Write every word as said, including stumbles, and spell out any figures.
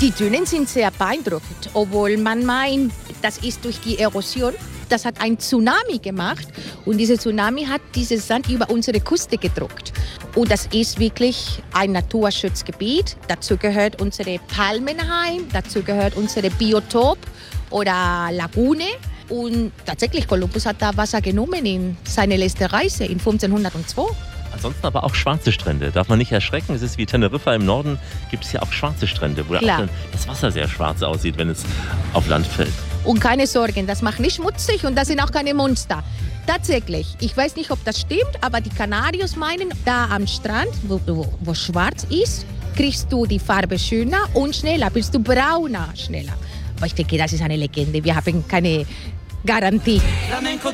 Die Dünen sind sehr beeindruckend, obwohl man meint, das ist durch die Erosion. Das hat ein Tsunami gemacht und dieser Tsunami hat dieses Sand über unsere Küste gedruckt. Und das ist wirklich ein Naturschutzgebiet. Dazu gehört unsere Palmenheim, dazu gehört unsere Biotop oder Lagune. Und tatsächlich, Kolumbus hat da Wasser genommen in seine letzte Reise in fünfzehnhundertzwei. Ansonsten aber auch schwarze Strände. Darf man nicht erschrecken. Es ist wie Teneriffa im Norden, gibt es ja auch schwarze Strände, wo auch dann das Wasser sehr schwarz aussieht, wenn es auf Land fällt. Und keine Sorgen, das macht nicht schmutzig und das sind auch keine Monster. Tatsächlich, ich weiß nicht, ob das stimmt, aber die Kanadier meinen, da am Strand, wo, wo, wo schwarz ist, kriegst du die Farbe schöner und schneller, bist du brauner schneller. Aber ich denke, das ist eine Legende, wir haben keine Garantie.